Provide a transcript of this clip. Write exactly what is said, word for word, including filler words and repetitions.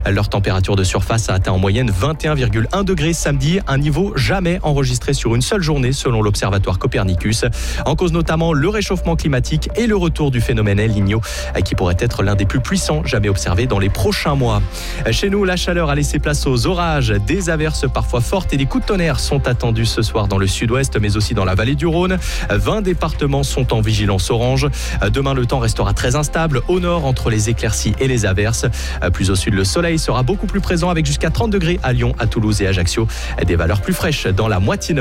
Leur température de surface a atteint en moyenne vingt et un virgule un degrés samedi, un niveau jamais enregistré sur une seule journée selon l'Observatoire Copernicus. En cause notamment le réchauffement climatique et le retour du phénomène El Niño qui pourrait être l'un des plus puissants jamais observés dans les prochains mois. Chez nous, la chaleur a laissé place aux orages. Des averses parfois fortes et des coups de tonnerre sont attendus ce soir dans le sud-ouest mais aussi dans la vallée du Rhône. vingt départements sont en vigilance orange. Demain, le temps restera très instable au nord entre les éclaircies et les averses. Plus au sud, le soleil sera beaucoup plus présent avec jusqu'à trente degrés à Lyon, à Toulouse et à Ajaccio. Des valeurs plus fraîches dans la moitié nord.